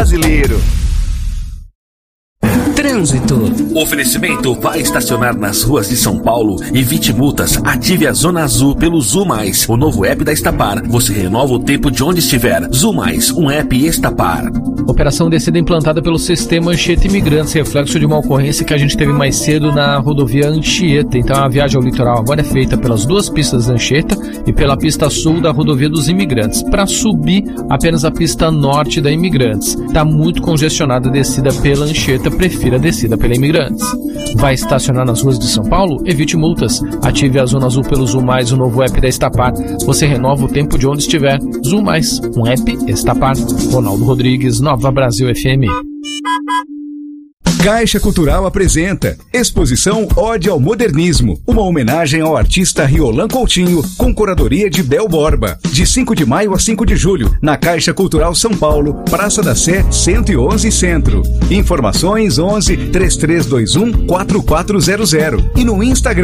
brasileiro. Trânsito. Oferecimento: vai estacionar nas ruas de São Paulo, evite multas, ative a Zona Azul pelo Zu Mais, o novo app da Estapar. Você renova o tempo de onde estiver. Zu Mais, um app Estapar. Operação descida implantada pelo sistema Anchieta Imigrantes, reflexo de uma ocorrência que a gente teve mais cedo na rodovia Anchieta. Então a viagem ao litoral agora é feita pelas duas pistas da Anchieta e pela pista sul da rodovia dos Imigrantes. Para subir, apenas a pista norte da Imigrantes. Está muito congestionada a descida pela Anchieta, prefira a descida pela Imigrantes. Vai estacionar nas ruas de São Paulo? Evite multas. Ative a Zona Azul pelo Zu Mais, o novo app da Estapar. Você renova o tempo de onde estiver. Zu Mais, um app Estapar. Ronaldo Rodrigues, Nova Brasil FM. Caixa Cultural apresenta Exposição Ode ao Modernismo, uma homenagem ao artista Riolan Coutinho, com curadoria de Bel Borba, de 5 de maio a 5 de julho, na Caixa Cultural São Paulo, Praça da Sé 111 Centro. Informações 11 3321 4400 e no Instagram